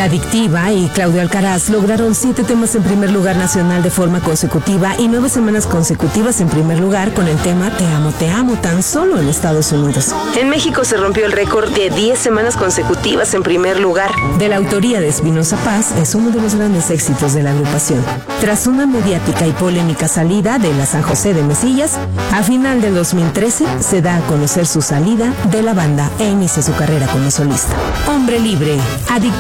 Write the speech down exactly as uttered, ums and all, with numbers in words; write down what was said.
Adictiva y Claudio Alcaraz lograron siete temas en primer lugar nacional de forma consecutiva y nueve semanas consecutivas en primer lugar con el tema Te amo, te amo tan solo en Estados Unidos. En México se rompió el récord de diez semanas consecutivas en primer lugar. De la autoría de Espinosa Paz, es uno de los grandes éxitos de la agrupación. Tras una mediática y polémica salida de la San José de Mesillas, a final del dos mil trece se da a conocer su salida de la banda e inicia su carrera como solista. Hombre Libre, Adictiva.